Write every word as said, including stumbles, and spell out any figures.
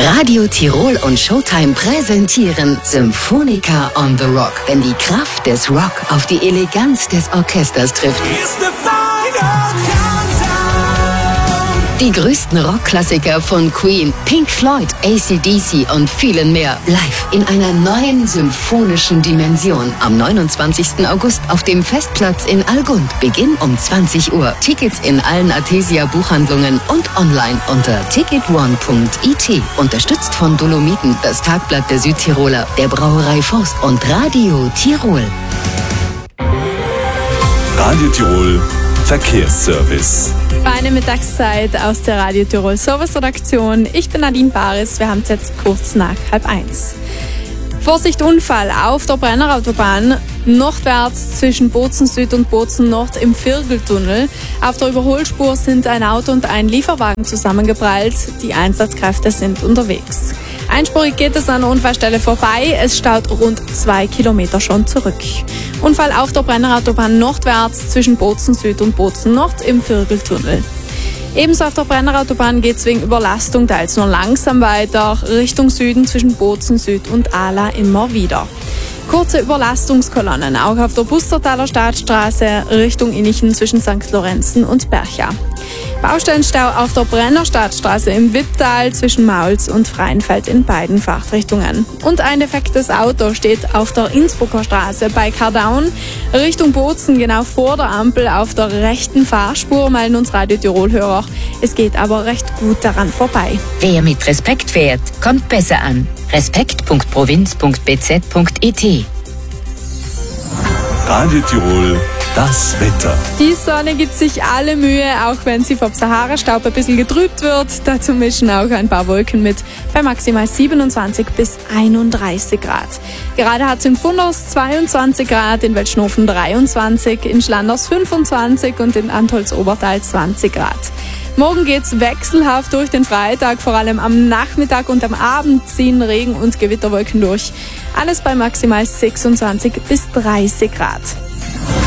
Radio Tirol und Showtime präsentieren Symphonica on the Rock, wenn die Kraft des Rock auf die Eleganz des Orchesters trifft. Die größten Rockklassiker von Queen, Pink Floyd, A C D C und vielen mehr live in einer neuen symphonischen Dimension. Am neunundzwanzigsten August auf dem Festplatz in Algund. Beginn um zwanzig Uhr. Tickets in allen Athesia Buchhandlungen und online unter ticket one punkt i t. Unterstützt von Dolomiten, das Tagblatt der Südtiroler, der Brauerei Forst und Radio Tirol. Radio Tirol Verkehrsservice. Feine Mittagszeit aus der Radio Tirol Service-Redaktion. Ich bin Nadine Baris, wir haben es jetzt kurz nach halb eins. Vorsicht, Unfall auf der Brennerautobahn nordwärts zwischen Bozen Süd und Bozen Nord im Virgeltunnel. Auf der Überholspur sind ein Auto und ein Lieferwagen zusammengeprallt. Die Einsatzkräfte sind unterwegs. Einspurig geht es an der Unfallstelle vorbei. Es staut rund zwei Kilometer schon zurück. Unfall auf der Brennerautobahn nordwärts zwischen Bozen Süd und Bozen Nord im Virgeltunnel. Ebenso auf der Brennerautobahn geht es wegen Überlastung teils nur langsam weiter, Richtung Süden zwischen Bozen Süd und Ala immer wieder. Kurze Überlastungskolonnen auch auf der Bustertaler Staatsstraße Richtung Innichen zwischen Sankt Lorenzen und Bercha. Baustellenstau auf der Brenner Staatsstraße im Wipptal zwischen Mauls und Freienfeld in beiden Fahrtrichtungen. Und ein defektes Auto steht auf der Innsbrucker Straße bei Kardaun Richtung Bozen, genau vor der Ampel auf der rechten Fahrspur, melden uns Radio Tirol-Hörer. Es geht aber recht gut daran vorbei. Wer mit Respekt fährt, kommt besser an. respekt punkt provinz punkt b z punkt i t. Radio Tirol, das Wetter. Die Sonne gibt sich alle Mühe, auch wenn sie vom Sahara-Staub ein bisschen getrübt wird. Dazu mischen auch ein paar Wolken mit, bei maximal siebenundzwanzig bis einunddreißig Grad. Gerade hat es in Funders zweiundzwanzig Grad, in Weltschnofen dreiundzwanzig, in Schlanders fünfundzwanzig und in Antholz-Obertal zwanzig Grad. Morgen geht's wechselhaft durch den Freitag, vor allem am Nachmittag und am Abend ziehen Regen- und Gewitterwolken durch. Alles bei maximal sechsundzwanzig bis dreißig Grad.